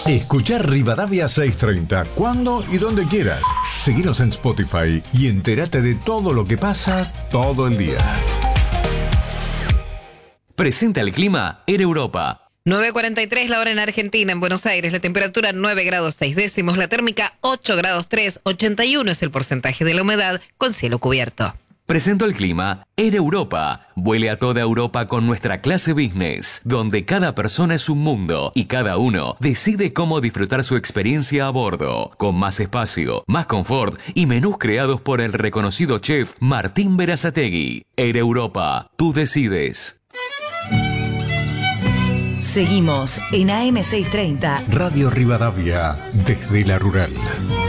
Escuchar Rivadavia 630 cuando y donde quieras. Seguinos en Spotify y entérate de todo lo que pasa todo el día. Presenta el clima Air Europa. 9:43 la hora en Argentina, en Buenos Aires, la temperatura 9 grados 6 décimos, la térmica 8 grados 3, 81 es el porcentaje de la humedad con cielo cubierto. Presento el clima Air Europa. Vuele a toda Europa con nuestra clase business, donde cada persona es un mundo y cada uno decide cómo disfrutar su experiencia a bordo, con más espacio, más confort y menús creados por el reconocido chef Martín Berazategui. Air Europa, tú decides. Seguimos en AM630. Radio Rivadavia, desde la rural.